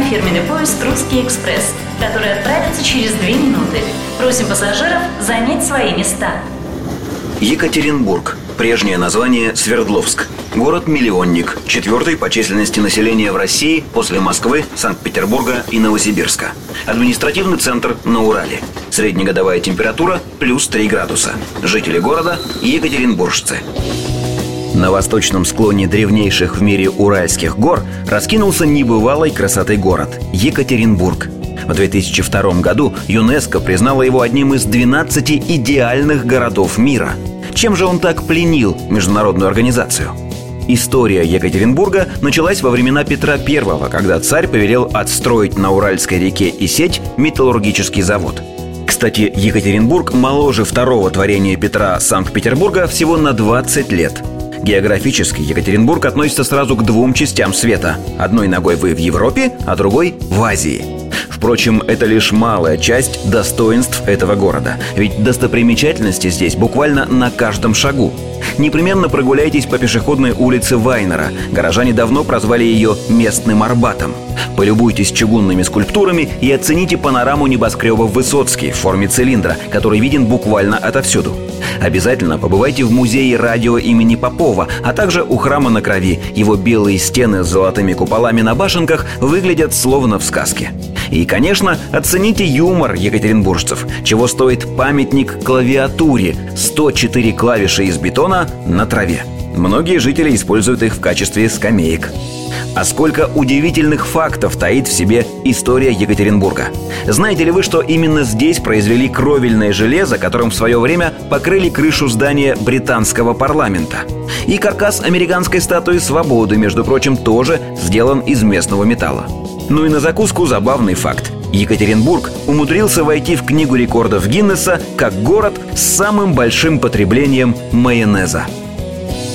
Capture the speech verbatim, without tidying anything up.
фирменный поезд «Русский экспресс», который отправится через две минуты. Просим пассажиров занять свои места. Екатеринбург. Прежнее название Свердловск. Город-миллионник, четвертый по численности населения в России после Москвы, Санкт-Петербурга и Новосибирска. Административный центр на Урале. Среднегодовая температура плюс три градуса. Жители города – екатеринбуржцы. На восточном склоне древнейших в мире Уральских гор раскинулся небывалой красоты город – Екатеринбург. В две тысячи втором году ЮНЕСКО признало его одним из двенадцати идеальных городов мира. Чем же он так пленил международную организацию? История Екатеринбурга началась во времена Петра Первого, когда царь повелел отстроить на Уральской реке Исеть металлургический завод. Кстати, Екатеринбург моложе второго творения Петра Санкт-Петербурга всего на двадцать лет. Географически Екатеринбург относится сразу к двум частям света. Одной ногой вы в Европе, а другой в Азии. Впрочем, это лишь малая часть достоинств этого города. Ведь достопримечательности здесь буквально на каждом шагу. Непременно прогуляйтесь по пешеходной улице Вайнера. Горожане давно прозвали ее местным Арбатом. Полюбуйтесь чугунными скульптурами и оцените панораму небоскреба Высоцкий в форме цилиндра, который виден буквально отовсюду. Обязательно побывайте в музее радио имени Попова, а также у храма на Крови. Его белые стены с золотыми куполами на башенках выглядят словно в сказке. И, конечно, оцените юмор екатеринбуржцев, чего стоит памятник клавиатуре – сто четыре клавиши из бетона на траве. Многие жители используют их в качестве скамеек. А сколько удивительных фактов таит в себе история Екатеринбурга. Знаете ли вы, что именно здесь произвели кровельное железо, которым в свое время покрыли крышу здания британского парламента? И каркас американской статуи свободы, между прочим, тоже сделан из местного металла. Ну и на закуску забавный факт. Екатеринбург умудрился войти в Книгу рекордов Гиннесса как город с самым большим потреблением майонеза.